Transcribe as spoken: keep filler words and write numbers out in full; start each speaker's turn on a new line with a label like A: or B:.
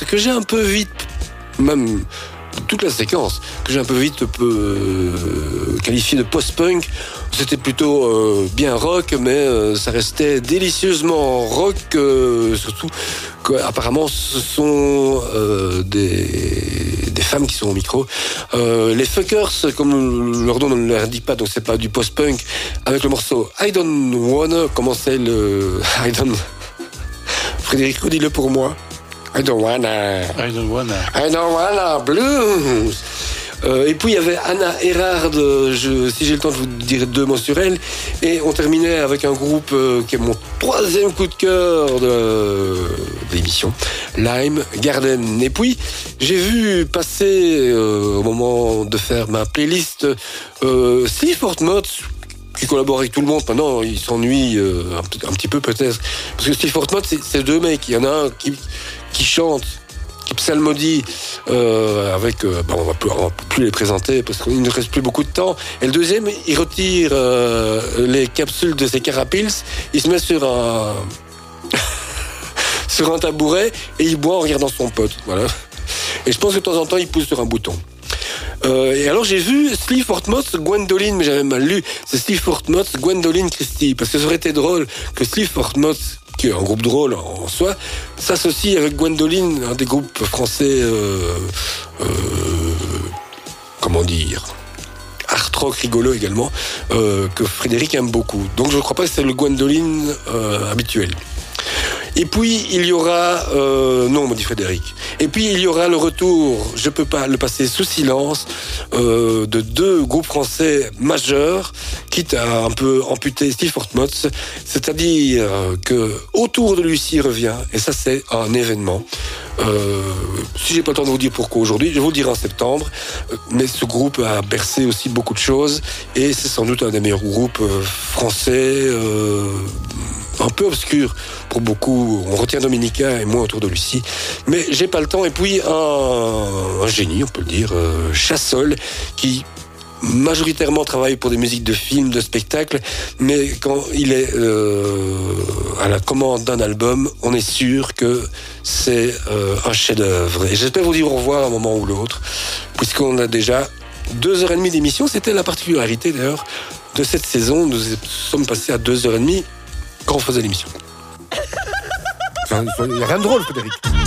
A: que j'ai un peu vite, même toute la séquence, que j'ai un peu vite euh, qualifié de post-punk. C'était plutôt euh, bien rock, mais euh, ça restait délicieusement rock, euh, surtout qu'apparemment ce sont euh, des, des femmes qui sont au micro. Euh, les Fuckers, comme leur nom ne l'indique pas, donc c'est pas du post-punk, avec le morceau I Don't Wanna, comment c'est le... I don't... Frédéric, redis-le pour moi. I don't wanna.
B: I don't wanna.
A: I don't wanna blues. Euh, et puis il y avait Anna Erhard, je, si j'ai le temps de vous dire deux mots sur elle. Et on terminait avec un groupe euh, qui est mon troisième coup de cœur de, de l'émission, Lime Garden. Et puis j'ai vu passer euh, au moment de faire ma playlist euh, Sleaford Mods, qui collabore avec tout le monde. Maintenant, il s'ennuie euh, un, un petit peu peut-être. Parce que Sleaford Mods, c'est, c'est deux mecs. Il y en a un qui, qui chante, qui psalmodie, euh, avec... Euh, bon, on va plus, on va plus les présenter parce qu'il ne reste plus beaucoup de temps. Et le deuxième, il retire euh, les capsules de ses carapiles, il se met sur un... sur un tabouret et il boit en regardant son pote. Voilà. Et je pense que de temps en temps, il pousse sur un bouton. Euh, et alors j'ai vu Sleaford Mods, Gwendoline, mais j'avais mal lu, c'est Sleaford Mods, Gwendoline Christie, parce que ça aurait été drôle que Sleaford Mods, qui est un groupe drôle en soi, s'associe avec Gwendoline, un des groupes français, euh, euh, comment dire, art rock rigolo également, euh, que Frédéric aime beaucoup. Donc je ne crois pas que c'est le Gwendoline euh, habituel. Et puis il y aura euh, non, me dit Frédéric. Et puis il y aura le retour, je peux pas le passer sous silence, euh, de deux groupes français majeurs, quitte à un peu amputer Sleaford Mods, c'est-à-dire que Autour de Lucie revient, et ça c'est un événement. Euh, si j'ai pas le temps de vous dire pourquoi aujourd'hui, je vous le dirai en septembre. Mais ce groupe a bercé aussi beaucoup de choses, et c'est sans doute un des meilleurs groupes euh, français. Euh, un peu obscur pour beaucoup. On retient Dominica et moi Autour de Lucie. Mais j'ai pas le temps. Et puis un, un génie, on peut le dire, euh, Chassol, qui majoritairement travaille pour des musiques de films, de spectacles, mais quand il est euh, à la commande d'un album, on est sûr que c'est euh, un chef-d'œuvre. Et j'espère vous dire au revoir à un moment ou l'autre, puisqu'on a déjà deux heures et demie d'émission. C'était la particularité d'ailleurs de cette saison. Nous sommes passés à deux heures et demie quand on faisait l'émission.
C: Il n'y a rien de drôle, Frédéric.